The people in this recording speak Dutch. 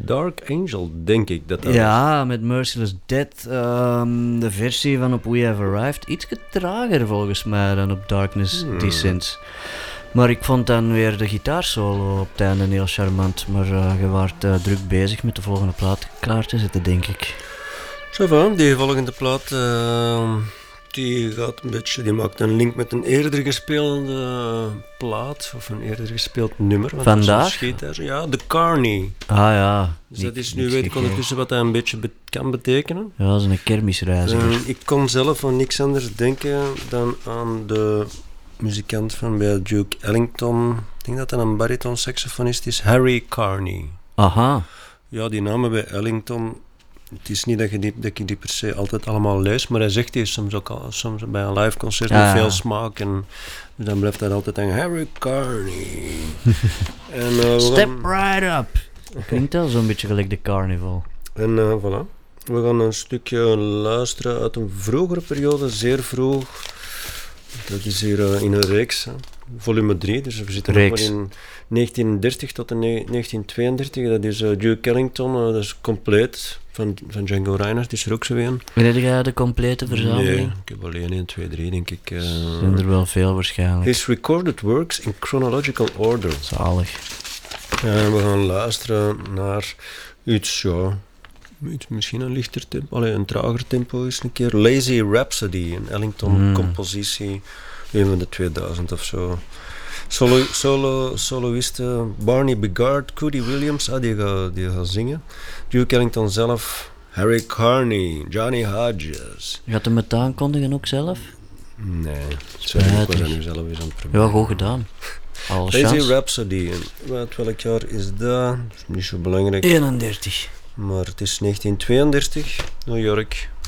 Dark Angel, denk ik dat Ja, met Merciless Death. De versie van op We Have Arrived. Iets trager volgens mij dan op Darkness Descents. Maar ik vond dan weer de gitaarsolo op het einde heel charmant. Maar je waart druk bezig met de volgende plaat klaar te zetten, denk ik. Zo van, die volgende plaat, die maakt een link met een eerder gespeelde plaat, of een eerder gespeeld nummer. Vandaag? Ja, The Carney. Ah ja. Dus dat is, nu weet ik ondertussen wat dat een beetje kan betekenen. Ja, dat is een kermisreiziger. Ik kon zelf aan niks anders denken dan aan de muzikant van bij Duke Ellington. Ik denk dat dat een bariton-saxofonist is, Harry Carney. Aha. Ja, die namen bij Ellington... Het is niet dat ik die per se altijd allemaal lees, maar hij zegt die soms ook soms bij een live concert met veel smaak. En dus dan blijft hij altijd aan Harry Carney. En, Step right up. Klinkt wel zo'n beetje gelijk de carnival. En voilà. We gaan een stukje luisteren uit een vroegere periode, zeer vroeg. Dat is hier in een reeks, hè. Volume 3, dus we zitten nog maar in 1930 tot 1932. Dat is Duke Ellington, dat is compleet, van Django Reinhardt is er ook zo een. Weet jij de complete verzameling? Nee, ik heb alleen 1, 2, 3 denk ik. Zijn er wel veel waarschijnlijk. His recorded works in chronological order. Zalig. We gaan luisteren naar iets, misschien een lichter tempo, een trager tempo is een keer. Lazy Rhapsody, een Ellington-compositie, een van de 2000 of zo. Soloisten Barney Bigard, Cody Williams, die gaat zingen. Duke Ellington zelf, Harry Carney, Johnny Hodges. Gaat hem het aankondigen ook zelf? Nee, ik was dat nu zelf eens aan het proberen. Ja, goed gedaan. Lazy Rhapsody, welk jaar is dat? Dat is niet zo belangrijk. 31. Maar het is 1932, New York.